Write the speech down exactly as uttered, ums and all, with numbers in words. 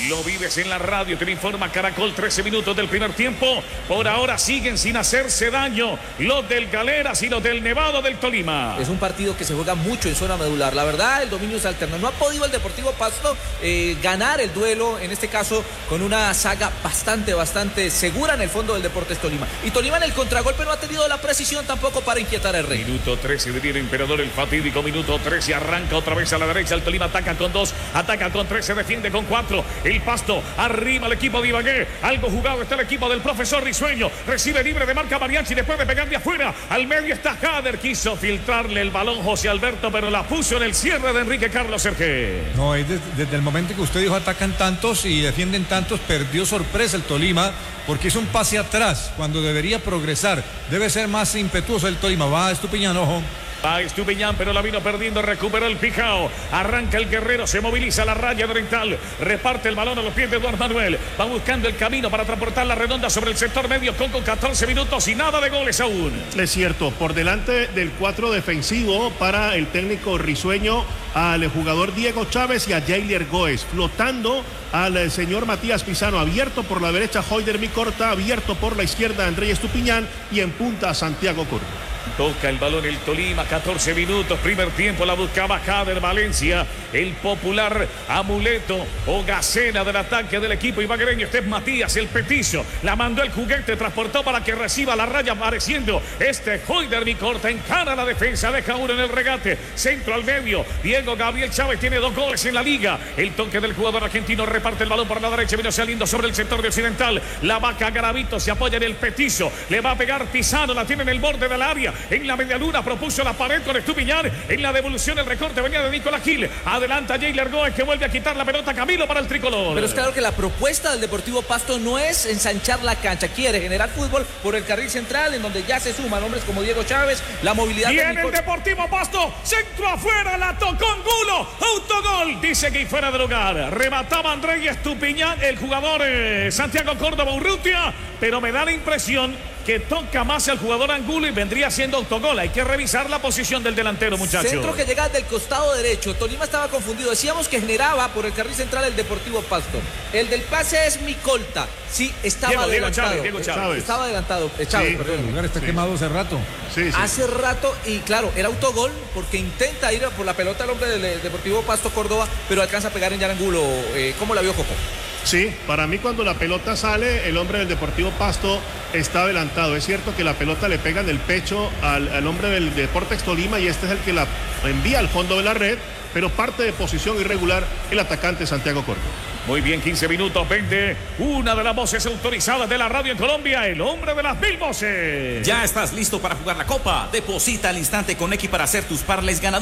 Lo vives en la radio, te lo informa Caracol, trece minutos del primer tiempo. Por ahora siguen sin hacerse daño los del Galeras y los del Nevado del Tolima. Es un partido que se juega mucho en zona medular. La verdad, el dominio es alterno. No ha podido el Deportivo Pasto eh, ganar el duelo, en este caso, con una saga bastante, bastante segura en el fondo del Deportes Tolima. Y Tolima en el contragolpe no ha tenido la precisión tampoco para inquietar al Rey. Minuto trece de Viene Emperador, el fatídico minuto trece. Arranca otra vez a la derecha. El Tolima ataca con dos, ataca con tres, se defiende con cuatro. El Pasto, arriba el equipo de Ibagué. Algo jugado está el equipo del profesor Risueño. Recibe libre de marca Mariachi después de pegar de afuera. Al medio está Jader. Quiso filtrarle el balón José Alberto, pero la puso en el cierre de Enrique Carlos Sergé. No, es desde, desde el momento que usted dijo atacan tantos y defienden tantos, perdió sorpresa el Tolima, porque hizo un pase atrás cuando debería progresar. Debe ser más impetuoso el Tolima. Va Estupiñán, ojo. Va Estupiñán, pero la vino perdiendo, recuperó el Pijao. Arranca el Guerrero, se moviliza la raya oriental. Reparte el balón a los pies de Eduardo Manuel. Va buscando el camino para transportar la redonda sobre el sector medio con, con catorce minutos y nada de goles aún. Es cierto, por delante del cuatro defensivo para el técnico risueño, al jugador Diego Chávez y a Jailer Goes. Flotando al señor Matías Pizano, abierto por la derecha Hoyder Micorta, abierto por la izquierda Andrés Estupiñán y en punta Santiago Córdoba. Toca el balón el Tolima, catorce minutos, primer tiempo, la buscaba Jader Valencia, el popular amuleto o gacela del ataque del equipo ibaguereño. Este es Matías, el petizo, la mandó el juguete, transportó para que reciba la raya, apareciendo este Hoyder Micorta, encara la defensa, deja uno en el regate, centro al medio, Diego Gabriel Chávez tiene dos goles en la liga, el toque del jugador argentino, reparte el balón por la derecha, vino saliendo sobre el sector de occidental, la vaca Garavito se apoya en el petizo, le va a pegar Pizano, la tiene en el borde del área, en la media luna propuso la pared con Estupiñán. En la devolución el recorte venía de Nicolás Gil. Adelanta Jailer Goes, que vuelve a quitar la pelota. Camilo para el tricolor. Pero es claro que la propuesta del Deportivo Pasto no es ensanchar la cancha. Quiere generar fútbol por el carril central, en donde ya se suman hombres como Diego Chávez. La movilidad. Viene el Deportivo Pasto. Centro afuera. La tocó Angulo. Autogol. Dice que fuera de lugar. Remataba Andrés Estupiñán. El jugador eh, Santiago Córdoba Urrutia. Pero me da la impresión que toca más al jugador Angulo y vendría siendo autogol. Hay que revisar la posición del delantero, muchachos. Centro que llega del costado derecho. Tolima estaba confundido. Decíamos que generaba por el carril central el Deportivo Pasto. El del pase es Micolta. Sí, estaba Diego, adelantado. Diego Chávez, Diego Chávez. Estaba adelantado. Eh, Chávez, sí, perdón. El lugar está sí. quemado hace rato. Sí, sí. Hace rato, y claro, era autogol porque intenta ir por la pelota el hombre del Deportivo Pasto Córdoba, pero alcanza a pegar en Yarangulo. Eh, ¿Cómo la vio Coco? Sí, para mí cuando la pelota sale, el hombre del Deportivo Pasto está adelantado. Es cierto que la pelota le pega en el pecho al, al hombre del Deportes Tolima y este es el que la envía al fondo de la red, pero parte de posición irregular el atacante Santiago Córdoba. Muy bien, quince minutos, veinte. Una de las voces autorizadas de la radio en Colombia, el hombre de las mil voces. Ya estás listo para jugar la Copa. Deposita al instante con X para hacer tus parlays ganadores.